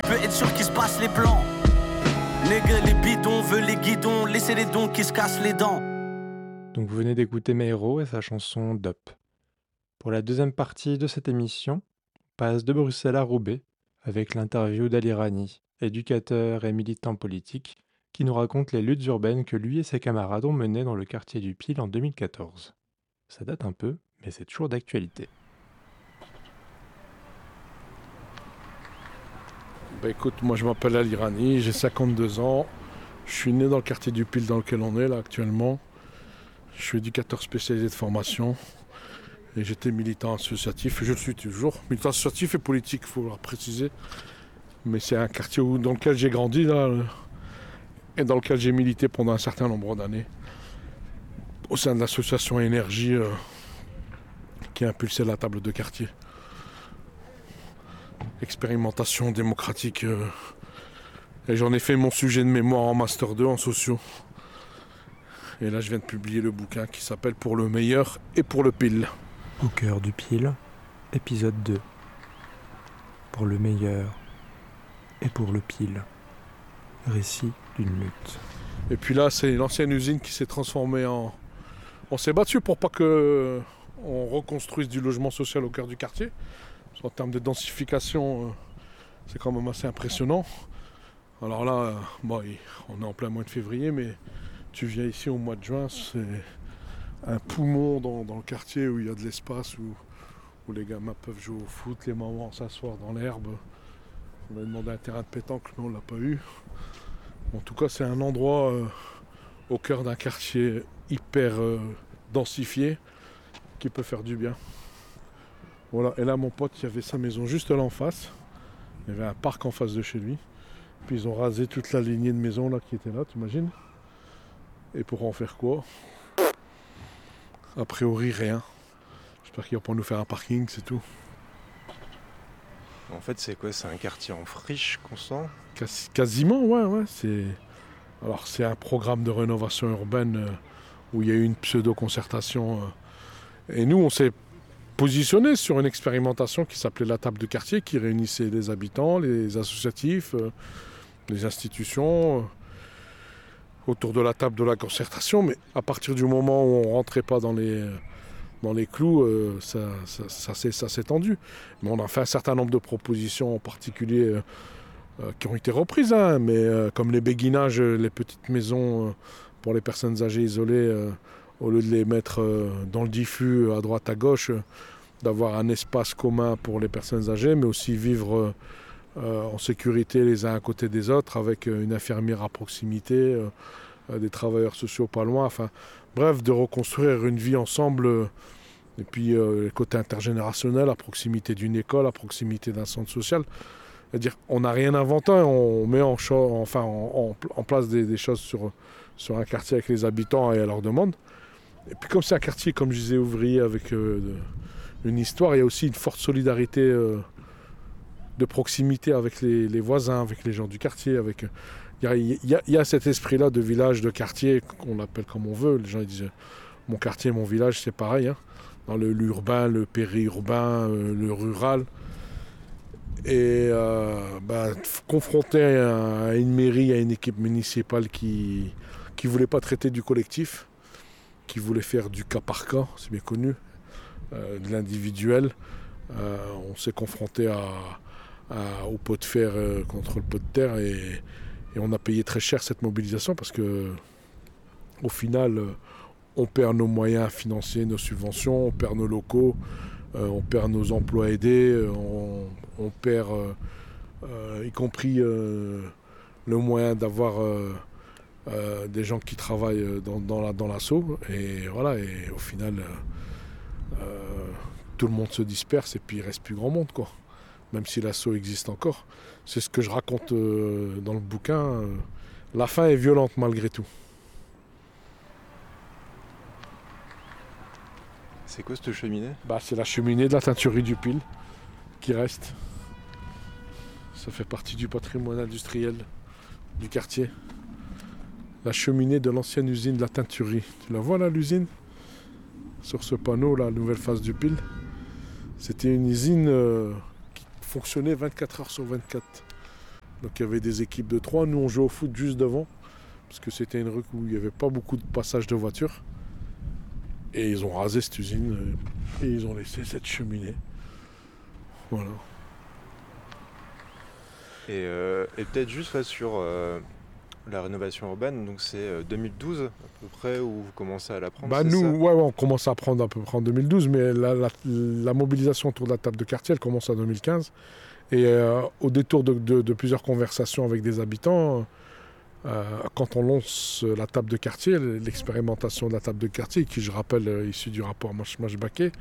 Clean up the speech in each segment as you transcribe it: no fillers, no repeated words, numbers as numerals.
peut être sûr qu'il se passe les plans. Nègre les bidons, veut les guidons, laissez les dons qui se cassent les dents. Donc vous venez d'écouter Meiro et sa chanson Dup. Pour la deuxième partie de cette émission, on passe de Bruxelles à Roubaix avec l'interview d'Ali Rani, éducateur et militant politique, qui nous raconte les luttes urbaines que lui et ses camarades ont menées dans le quartier du Pile en 2014. Ça date un peu, mais c'est toujours d'actualité. Écoute, moi je m'appelle Ali Rani, j'ai 52 ans. Je suis né dans le quartier du Pile dans lequel on est là actuellement. Je suis éducateur spécialisé de formation et j'étais militant associatif. Je le suis toujours. Militant associatif et politique, il faut le préciser. Mais c'est un quartier dans lequel j'ai grandi là, et dans lequel j'ai milité pendant un certain nombre d'années. Au sein de l'association Énergie qui a impulsé la table de quartier. Expérimentation démocratique. Et j'en ai fait mon sujet de mémoire en Master 2 en sociaux. Et là, je viens de publier le bouquin qui s'appelle Pour le meilleur et pour le pile. Au cœur du Pile, épisode 2. Pour le meilleur et pour le Pile. Récit d'une lutte. Et puis là, c'est l'ancienne usine qui s'est transformée en... On s'est battu pour pas que on reconstruise du logement social au cœur du quartier. En termes de densification, c'est quand même assez impressionnant. Alors là, on est en plein mois de février, mais tu viens ici au mois de juin, c'est un poumon dans le quartier où il y a de l'espace, où les gamins peuvent jouer au foot, les mamans s'asseoir dans l'herbe. On a demandé un terrain de pétanque, mais on ne l'a pas eu. En tout cas, c'est un endroit au cœur d'un quartier hyper densifié qui peut faire du bien. Voilà, et là mon pote, il y avait sa maison juste là en face. Il y avait un parc en face de chez lui. Puis ils ont rasé toute la lignée de maisons là qui était là, t'imagines? Et pour en faire quoi? A priori rien. J'espère qu'ils vont pas nous faire un parking, c'est tout. En fait, c'est quoi? C'est un quartier en friche constant? Quasiment, ouais. C'est un programme de rénovation urbaine où il y a eu une pseudo-concertation. Et nous, on s'est positionné sur une expérimentation qui s'appelait la table de quartier, qui réunissait les habitants, les associatifs, les institutions autour de la table de la concertation. Mais à partir du moment où on ne rentrait pas dans les clous, ça s'est tendu. Mais on a fait un certain nombre de propositions en particulier qui ont été reprises, comme les béguinages, les petites maisons pour les personnes âgées isolées, au lieu de les mettre dans le diffus à droite à gauche, d'avoir un espace commun pour les personnes âgées, mais aussi vivre en sécurité les uns à côté des autres, avec une infirmière à proximité, des travailleurs sociaux pas loin, enfin bref, de reconstruire une vie ensemble, et puis le côté intergénérationnel, à proximité d'une école, à proximité d'un centre social. C'est-à-dire on n'a rien inventé, on met en place des choses sur un quartier avec les habitants et à leur demande. Et puis comme c'est un quartier, comme je disais, ouvrier avec une histoire, il y a aussi une forte solidarité de proximité avec les voisins, avec les gens du quartier. Il y a cet esprit-là de village, de quartier, qu'on appelle comme on veut. Les gens ils disent mon quartier, mon village, c'est pareil. Hein. Dans l'urbain, le périurbain, le rural. Et confronté à une mairie, à une équipe municipale qui ne voulait pas traiter du collectif, qui voulait faire du cas par cas, c'est bien connu, de l'individuel. On s'est confronté au pot de fer contre le pot de terre et on a payé très cher cette mobilisation parce que au final, on perd nos moyens financiers, nos subventions, on perd nos locaux, on perd nos emplois aidés, on perd y compris le moyen d'avoir des gens qui travaillent dans l'assaut. Et voilà, et au final, tout le monde se disperse et puis il ne reste plus grand monde, quoi. Même si l'assaut existe encore. C'est ce que je raconte dans le bouquin. La fin est violente malgré tout. C'est quoi cette cheminée? C'est la cheminée de la teinturerie du Pile qui reste. Ça fait partie du patrimoine industriel du quartier. La cheminée de l'ancienne usine de la teinturerie. Tu la vois là, l'usine? Sur ce panneau, la nouvelle face du Pile. C'était une usine qui fonctionnait 24 heures sur 24. Donc il y avait des équipes de 3. Nous, on jouait au foot juste devant. Parce que c'était une rue où il n'y avait pas beaucoup de passages de voitures. Et ils ont rasé cette usine. Et ils ont laissé cette cheminée. Voilà. Et peut-être juste sur la rénovation urbaine, donc c'est 2012 à peu près où vous commencez à l'apprendre. Bah nous, on commence à apprendre à peu près en 2012, mais la mobilisation autour de la table de quartier, elle commence en 2015. Et au détour de plusieurs conversations avec des habitants, quand on lance la table de quartier, l'expérimentation de la table de quartier, qui je rappelle issue du rapport Machbaké,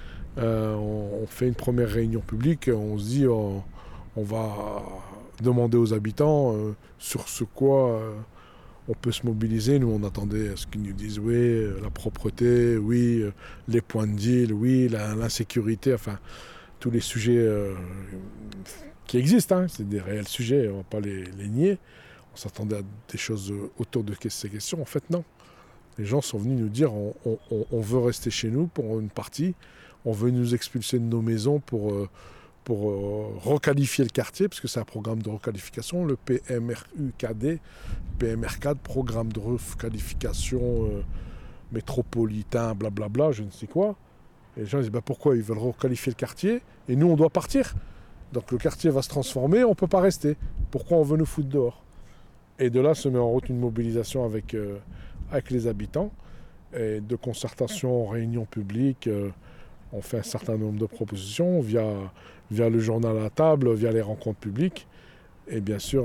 on fait une première réunion publique, on se dit on va demander aux habitants sur ce quoi on peut se mobiliser. Nous on attendait à ce qu'ils nous disent oui, la propreté, oui, les points de deal, oui, l'insécurité, enfin tous les sujets qui existent, c'est des réels sujets, on ne va pas les nier. On s'attendait à des choses autour de ces questions. En fait, non. Les gens sont venus nous dire on veut rester chez nous pour une partie, on veut nous expulser de nos maisons pour requalifier le quartier, parce que c'est un programme de requalification, le PMRUKD, PMR4, programme de requalification métropolitain, blablabla, je ne sais quoi. Et les gens disent pourquoi ils veulent requalifier le quartier et nous on doit partir. Donc le quartier va se transformer, on ne peut pas rester. Pourquoi on veut nous foutre dehors? Et de là se met en route une mobilisation avec les habitants, et de concertation, réunion publique. On fait un certain nombre de propositions via le journal à la table, via les rencontres publiques. Et bien sûr,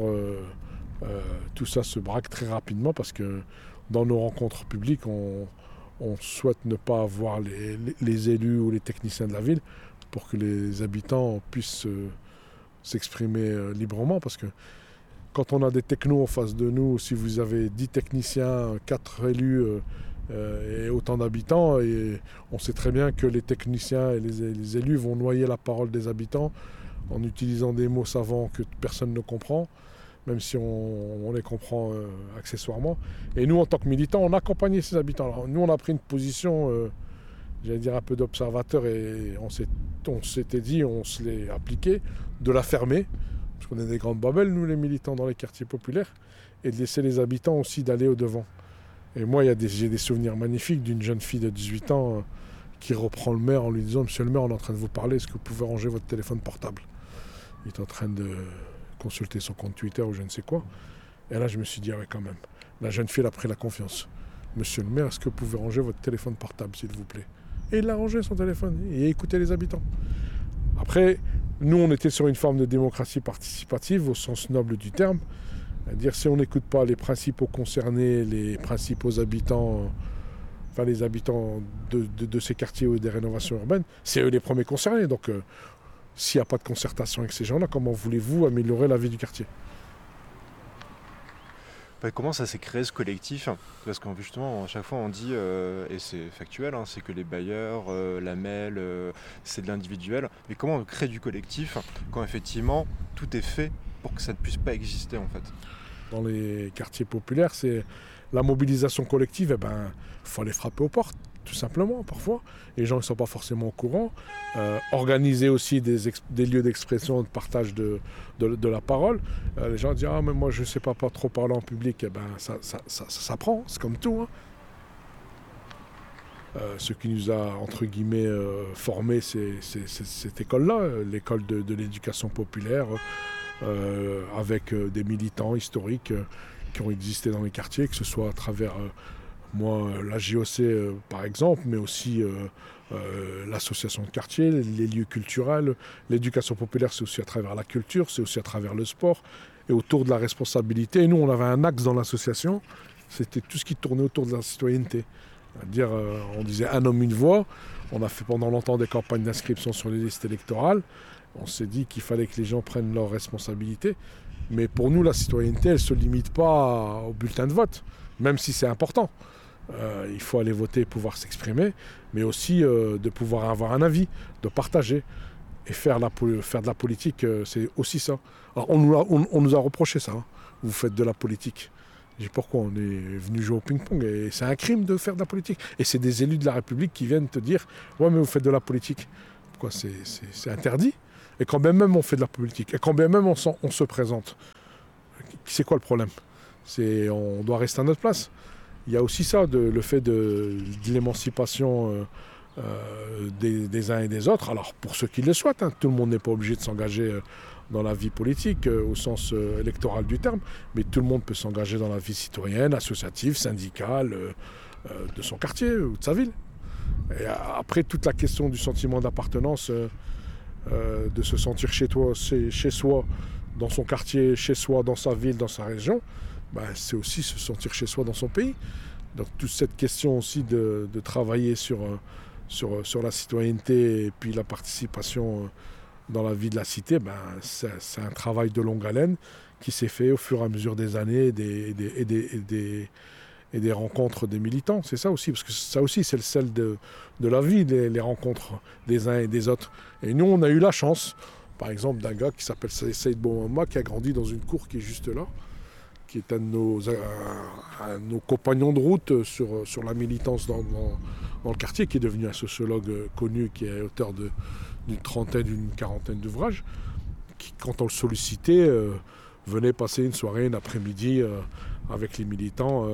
tout ça se braque très rapidement parce que dans nos rencontres publiques, on souhaite ne pas avoir les élus ou les techniciens de la ville pour que les habitants puissent s'exprimer librement. Parce que quand on a des technos en face de nous, si vous avez 10 techniciens, 4 élus et autant d'habitants, et on sait très bien que les techniciens et les élus vont noyer la parole des habitants en utilisant des mots savants que personne ne comprend, même si on les comprend accessoirement. Et nous, en tant que militants, on accompagnait ces habitants. Alors, nous, on a pris une position, j'allais dire un peu d'observateur, et on s'était dit, on se l'est appliqué, de la fermer. Parce qu'on est des grandes babelles, nous les militants dans les quartiers populaires, et de laisser les habitants aussi d'aller au-devant. Et moi, j'ai des souvenirs magnifiques d'une jeune fille de 18 ans qui reprend le maire en lui disant « Monsieur le maire, on est en train de vous parler, est-ce que vous pouvez ranger votre téléphone portable ?» Il est en train de consulter son compte Twitter ou je ne sais quoi. Et là, je me suis dit « Ah ouais, quand même. » La jeune fille, elle a pris la confiance. « Monsieur le maire, est-ce que vous pouvez ranger votre téléphone portable, s'il vous plaît ?» Et il a rangé son téléphone et écouté les habitants. Après, nous, on était sur une forme de démocratie participative au sens noble du terme. C'est-à-dire, si on n'écoute pas les principaux concernés, les principaux habitants, enfin les habitants de ces quartiers ou des rénovations urbaines, c'est eux les premiers concernés. Donc, s'il n'y a pas de concertation avec ces gens-là, comment voulez-vous améliorer la vie du quartier ? Comment ça s'est créé ce collectif ? Parce que justement, à chaque fois on dit, et c'est factuel, c'est que les bailleurs, la MEL, c'est de l'individuel. Mais comment on crée du collectif quand effectivement tout est fait pour que ça ne puisse pas exister en fait ? Dans les quartiers populaires, c'est la mobilisation collective, faut aller frapper aux portes, tout simplement, parfois. Les gens ne sont pas forcément au courant. Organiser aussi des lieux d'expression, de partage de la parole. Les gens disent « Ah, mais moi, je ne sais pas trop parler en public. » Ça s'apprend, c'est comme tout. Ce qui nous a, entre guillemets, formés, c'est cette école-là, l'école de l'éducation populaire, avec des militants historiques qui ont existé dans les quartiers, que ce soit à travers... la JOC par exemple, mais aussi l'association de quartier, les lieux culturels. L'éducation populaire, c'est aussi à travers la culture, c'est aussi à travers le sport, et autour de la responsabilité. Et nous, on avait un axe dans l'association, c'était tout ce qui tournait autour de la citoyenneté. C'est-à-dire, on disait un homme, une voix. On a fait pendant longtemps des campagnes d'inscription sur les listes électorales. On s'est dit qu'il fallait que les gens prennent leurs responsabilités. Mais pour nous, la citoyenneté, elle ne se limite pas au bulletin de vote, même si c'est important. Il faut aller voter et pouvoir s'exprimer, mais aussi de pouvoir avoir un avis, de partager. Et faire de la politique, c'est aussi ça. Alors, on nous a reproché ça. Vous faites de la politique. J'ai dit pourquoi on est venu jouer au ping-pong, et c'est un crime de faire de la politique. Et c'est des élus de la République qui viennent te dire ouais, mais vous faites de la politique. Pourquoi c'est interdit. Et quand bien même on fait de la politique, et quand bien même on se présente, c'est quoi le problème? On doit rester à notre place. Il y a aussi ça, le fait de l'émancipation des uns et des autres. Alors pour ceux qui le souhaitent, tout le monde n'est pas obligé de s'engager dans la vie politique au sens électoral du terme, mais tout le monde peut s'engager dans la vie citoyenne, associative, syndicale, de son quartier ou de sa ville. Et après, toute la question du sentiment d'appartenance, de se sentir chez soi, dans son quartier, chez soi, dans sa ville, dans sa région, c'est aussi se sentir chez soi dans son pays. Donc toute cette question aussi de travailler sur la citoyenneté et puis la participation dans la vie de la cité, c'est un travail de longue haleine qui s'est fait au fur et à mesure des années et des rencontres des militants. C'est ça aussi, parce que ça aussi c'est le sel de la vie, les rencontres des uns et des autres. Et nous on a eu la chance, par exemple, d'un gars qui s'appelle Saïd Boumama, qui a grandi dans une cour qui est juste là, qui est un de nos compagnons de route sur la militance dans le quartier, qui est devenu un sociologue connu, qui est auteur d'une trentaine, d'une quarantaine d'ouvrages, qui, quand on le sollicitait, venait passer une soirée, un après-midi avec les militants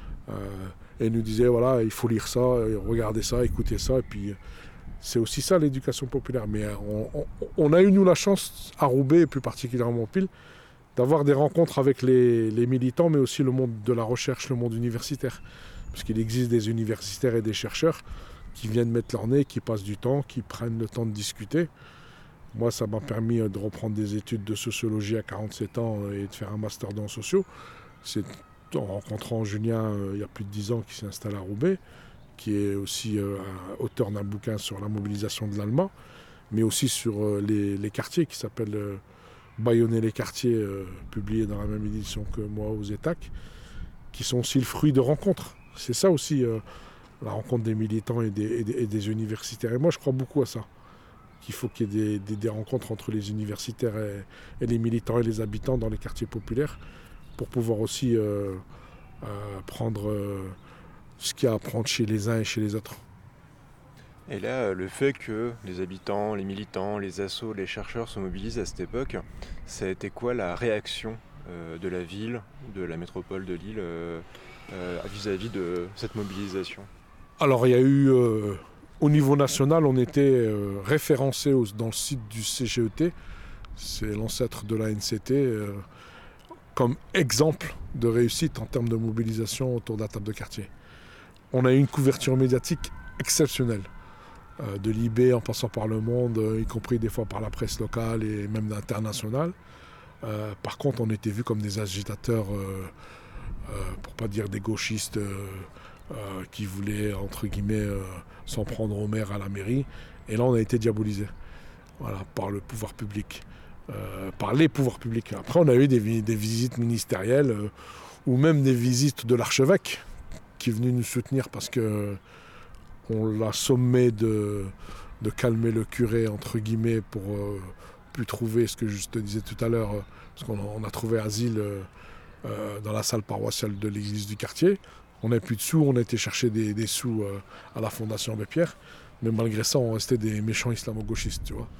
et nous disait, voilà, il faut lire ça, regarder ça, écouter ça, et puis c'est aussi ça l'éducation populaire. Mais on a eu, nous, la chance, à Roubaix, et plus particulièrement au Pile, d'avoir des rencontres avec les militants, mais aussi le monde de la recherche, le monde universitaire. Parce qu'il existe des universitaires et des chercheurs qui viennent mettre leur nez, qui passent du temps, qui prennent le temps de discuter. Moi, ça m'a permis de reprendre des études de sociologie à 47 ans et de faire un master dans sociaux. C'est en rencontrant Julien, il y a plus de 10 ans, qui s'est installé à Roubaix, qui est aussi auteur d'un bouquin sur la mobilisation de l'ALMA, mais aussi sur les quartiers, qui s'appelle Bâillonner les quartiers, publié dans la même édition que moi aux ETAC, qui sont aussi le fruit de rencontres. C'est ça aussi, la rencontre des militants et des universitaires. Et moi, je crois beaucoup à ça, qu'il faut qu'il y ait des rencontres entre les universitaires et les militants et les habitants dans les quartiers populaires, pour pouvoir aussi prendre ce qu'il y a à prendre chez les uns et chez les autres. Et là, le fait que les habitants, les militants, les assos, les chercheurs se mobilisent à cette époque, ça a été quoi la réaction de la ville, de la métropole de Lille, vis-à-vis de cette mobilisation? Alors il y a eu, au niveau national, on était référencé dans le site du CGET, c'est l'ancêtre de la NCT, comme exemple de réussite en termes de mobilisation autour de la table de quartier. On a eu une couverture médiatique exceptionnelle, de l'IB en passant par Le Monde, y compris des fois par la presse locale et même internationale. Par contre, on était vus comme des agitateurs, pour pas dire des gauchistes, qui voulaient, entre guillemets, s'en prendre au maire, à la mairie. Et là, on a été diabolisés, voilà, par le pouvoir public. Par les pouvoirs publics. Après, on a eu des visites ministérielles ou même des visites de l'archevêque qui est venu nous soutenir parce que on l'a sommé de calmer le curé, entre guillemets, pour plus trouver ce que je te disais tout à l'heure, parce qu'on a trouvé asile dans la salle paroissiale de l'église du quartier. On n'avait plus de sous, on a été chercher des sous à la Fondation Abbé Pierre, mais malgré ça, on restait des méchants islamo-gauchistes, tu vois.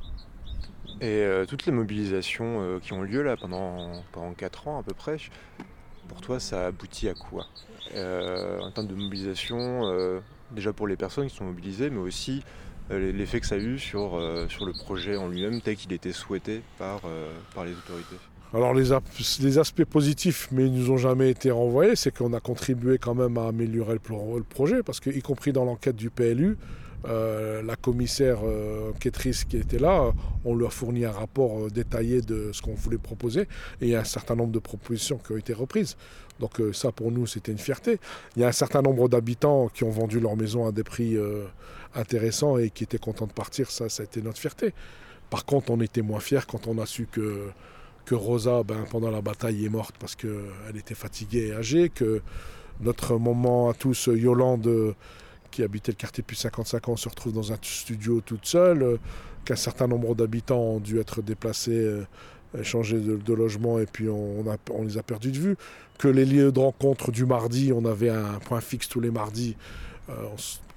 Et toutes les mobilisations qui ont lieu là pendant 4 ans à peu près, pour toi ça aboutit à quoi en termes de mobilisation, déjà pour les personnes qui sont mobilisées, mais aussi l'effet que ça a eu sur le projet en lui-même tel qu'il était souhaité par les autorités? Alors les aspects positifs, mais ils nous ont jamais été renvoyés, c'est qu'on a contribué quand même à améliorer le projet, parce que y compris dans l'enquête du PLU, la commissaire enquêtrice qui était là, on lui a fourni un rapport détaillé de ce qu'on voulait proposer, et il y a un certain nombre de propositions qui ont été reprises. Donc ça pour nous c'était une fierté. Il y a un certain nombre d'habitants qui ont vendu leur maison à des prix intéressants et qui étaient contents de partir, ça a été notre fierté. Par contre on était moins fiers quand on a su que Rosa, pendant la bataille, est morte parce qu'elle était fatiguée et âgée, que notre maman à tous, Yolande, qui habitait le quartier depuis 55 ans, se retrouve dans un studio toute seule, qu'un certain nombre d'habitants ont dû être déplacés, changer de logement, et puis on les a perdus de vue, que les lieux de rencontre du mardi, on avait un point fixe tous les mardis,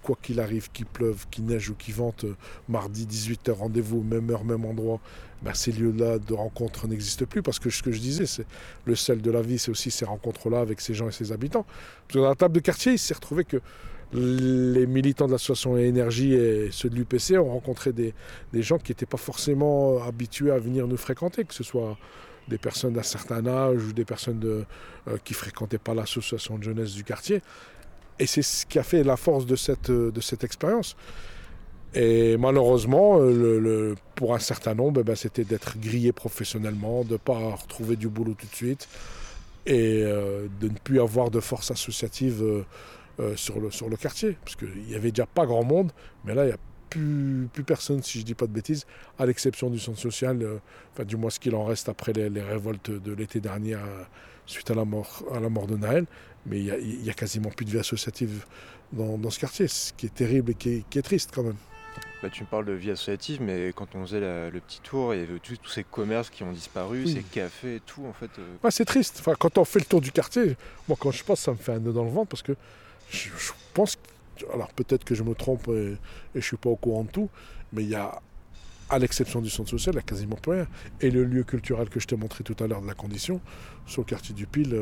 quoi qu'il arrive, qu'il pleuve, qu'il neige ou qu'il vente, mardi 18h, rendez-vous, même heure, même endroit, ces lieux-là de rencontre n'existent plus, parce que ce que je disais, c'est le sel de la vie, c'est aussi ces rencontres-là avec ces gens et ces habitants. Parce que dans la table de quartier, il s'est retrouvé que les militants de l'association Énergie et ceux de l'UPC ont rencontré des gens qui n'étaient pas forcément habitués à venir nous fréquenter, que ce soit des personnes d'un certain âge ou des personnes qui ne fréquentaient pas l'association de jeunesse du quartier. Et c'est ce qui a fait la force de cette expérience. Et malheureusement, pour un certain nombre, c'était d'être grillé professionnellement, de ne pas retrouver du boulot tout de suite et de ne plus avoir de force associative sur le quartier. Parce qu'il n'y avait déjà pas grand monde, mais là, il n'y a plus personne, si je ne dis pas de bêtises, à l'exception du centre social, du moins ce qu'il en reste après les révoltes de l'été dernier suite à la mort de Naël. Mais il y a quasiment plus de vie associative dans ce quartier, ce qui est terrible et qui est triste quand même. Tu me parles de vie associative, mais quand on faisait le petit tour, il y avait tous ces commerces qui ont disparu, ces cafés et tout, en fait. C'est triste. Enfin, quand on fait le tour du quartier, moi, quand je passe, ça me fait un nœud dans le ventre, parce que je pense... Alors, peut-être que je me trompe et je ne suis pas au courant de tout, mais il y a, à l'exception du centre social, il n'y a quasiment plus rien. Et le lieu culturel que je t'ai montré tout à l'heure de la Condition, sur le quartier du Pile,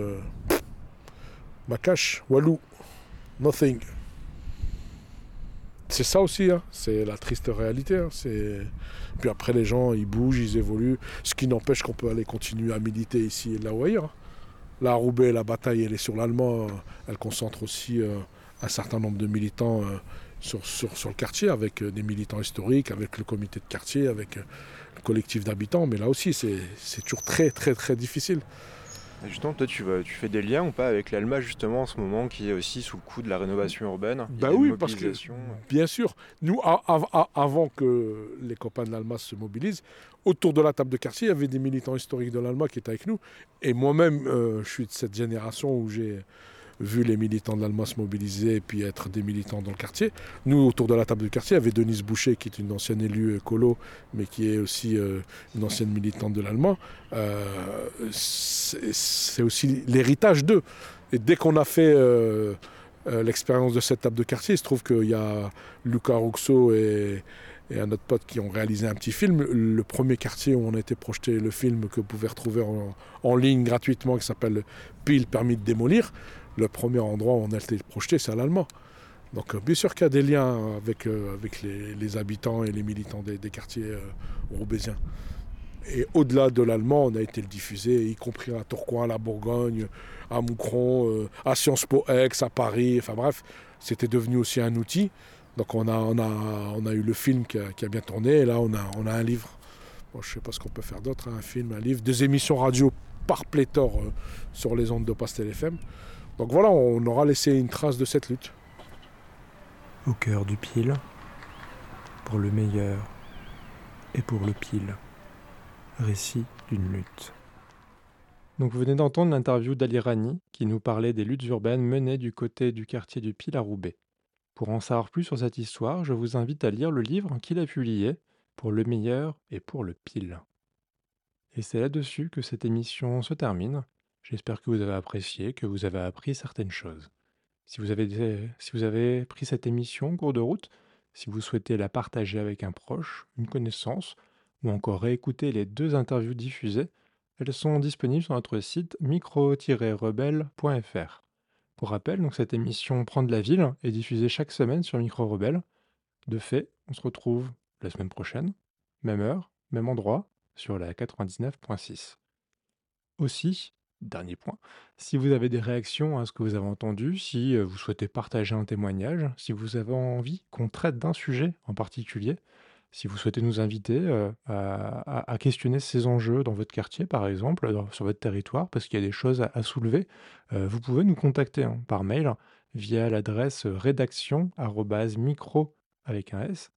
Makache, Walou, nothing. C'est ça aussi, c'est la triste réalité. Puis après, les gens, ils bougent, ils évoluent, ce qui n'empêche qu'on peut aller continuer à militer ici et là ou ailleurs. Là, à Roubaix, la bataille, elle est sur l'Allemand, elle concentre aussi un certain nombre de militants sur le quartier, avec des militants historiques, avec le comité de quartier, avec le collectif d'habitants. Mais là aussi, c'est toujours très, très, très difficile. Et justement, toi, tu fais des liens ou pas avec l'ALMA, justement, en ce moment, qui est aussi sous le coup de la rénovation urbaine? Oui, parce que, bien sûr, nous, avant que les copains de l'ALMA se mobilisent, autour de la table de quartier, il y avait des militants historiques de l'ALMA qui étaient avec nous. Et moi-même, je suis de cette génération où j'ai vu les militants de l'ALMA se mobiliser et puis être des militants dans le quartier. Nous, autour de la table de quartier, il y avait Denise Boucher, qui est une ancienne élue écolo, mais qui est aussi une ancienne militante de l'ALMA. C'est aussi l'héritage d'eux. Et dès qu'on a fait l'expérience de cette table de quartier, il se trouve qu'il y a Luca Ruxo et un autre pote qui ont réalisé un petit film. Le premier quartier où on a été projeté le film que vous pouvez retrouver en ligne gratuitement, qui s'appelle Pile, permis de démolir. Le premier endroit où on a été projeté, c'est à l'Allemand. Donc bien sûr qu'il y a des liens avec les habitants et les militants des quartiers roubaisiens. Et au-delà de l'Allemand, on a été le diffuser, y compris à Tourcoing, à la Bourgogne, à Moucron, à Sciences Po Aix, à Paris. Enfin bref, c'était devenu aussi un outil. Donc on a eu le film qui a bien tourné, et là on a un livre. Bon, je ne sais pas ce qu'on peut faire d'autre, un film, un livre, des émissions radio par pléthore sur les ondes de Pastel FM. Donc voilà, on aura laissé une trace de cette lutte. Au cœur du Pile, pour le meilleur et pour le Pile, récit d'une lutte. Donc vous venez d'entendre l'interview d'Ali Rani qui nous parlait des luttes urbaines menées du côté du quartier du Pile à Roubaix. Pour en savoir plus sur cette histoire, je vous invite à lire le livre qu'il a publié, Pour le meilleur et pour le Pile. Et c'est là-dessus que cette émission se termine. J'espère que vous avez apprécié, que vous avez appris certaines choses. Si vous avez pris cette émission en cours de route, si vous souhaitez la partager avec un proche, une connaissance, ou encore réécouter les 2 interviews diffusées, elles sont disponibles sur notre site micro-rebelle.fr. Pour rappel, donc cette émission Prend de la ville est diffusée chaque semaine sur Micro Rebelle. De fait, on se retrouve la semaine prochaine, même heure, même endroit, sur la 99.6. Aussi, dernier point, si vous avez des réactions à ce que vous avez entendu, si vous souhaitez partager un témoignage, si vous avez envie qu'on traite d'un sujet en particulier, si vous souhaitez nous inviter à questionner ces enjeux dans votre quartier, par exemple, sur votre territoire, parce qu'il y a des choses à soulever, vous pouvez nous contacter par mail via l'adresse rédaction@micro avec un S,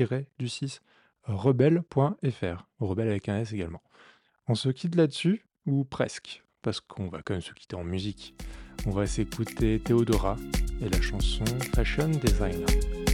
rebelle.fr, rebelle avec un S également. On se quitte là-dessus, ou presque, parce qu'on va quand même se quitter en musique. On va s'écouter Théodora et la chanson Fashion Designer.